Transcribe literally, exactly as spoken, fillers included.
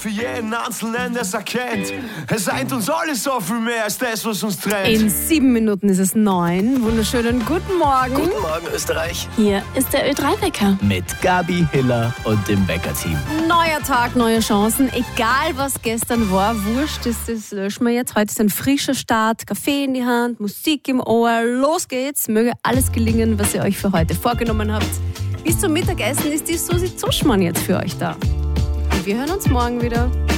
für jeden Einzelnen das erkennt. Es eint uns alles so viel mehr als das, was uns trennt. In sieben Minuten ist es neun. Wunderschönen guten Morgen. Guten Morgen, Österreich. Hier ist der Ö drei Wecker. Mit Gabi, Hiller und dem Wecker-Team. Neuer Tag, neue Chancen. Egal, was gestern war, wurscht, das, das löschen wir jetzt. Heute ist ein frischer Start, Kaffee in die Hand, Musik im Ohr. Los geht's. Möge alles gelingen, was ihr euch für heute vorgenommen habt. Bis zum Mittagessen ist die Susi Zuschmann jetzt für euch da. Und wir hören uns morgen wieder.